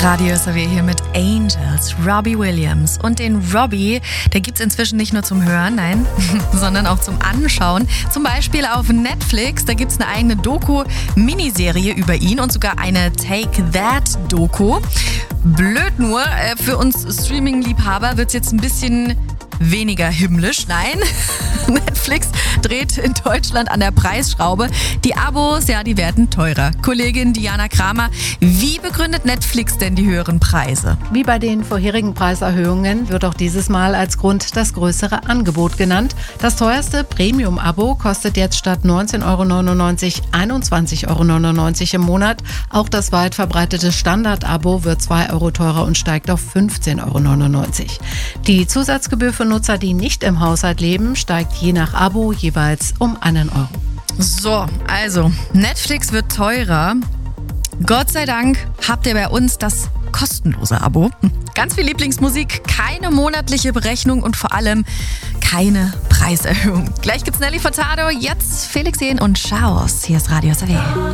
Radio SAW hier mit Angels, Robbie Williams. Und den Robbie, der gibt's inzwischen nicht nur zum Hören, nein, sondern auch zum Anschauen. Zum Beispiel auf Netflix, da gibt's eine eigene Doku-Miniserie über ihn und sogar eine Take That-Doku. Blöd nur, für uns Streaming-Liebhaber wird's jetzt ein bisschen weniger himmlisch. Nein, Netflix dreht in Deutschland an der Preisschraube. Die Abos, ja, die werden teurer. Kollegin Diana Kramer, wie begründet Netflix denn die höheren Preise? Wie bei den vorherigen Preiserhöhungen wird auch dieses Mal als Grund das größere Angebot genannt. Das teuerste Premium-Abo kostet jetzt statt 19,99 € 21,99 € im Monat. Auch das weit verbreitete Standard-Abo wird 2 € teurer und steigt auf 15,99 €. Die Zusatzgebühr für Nutzer, die nicht im Haushalt leben, steigt je nach Abo jeweils um 1 €. So, also Netflix wird teurer. Gott sei Dank habt ihr bei uns das kostenlose Abo. Ganz viel Lieblingsmusik, keine monatliche Berechnung und vor allem keine Preiserhöhung. Gleich gibt's Nelly Furtado, jetzt Felix Jähn und Chaos. Hier ist Radio SAW.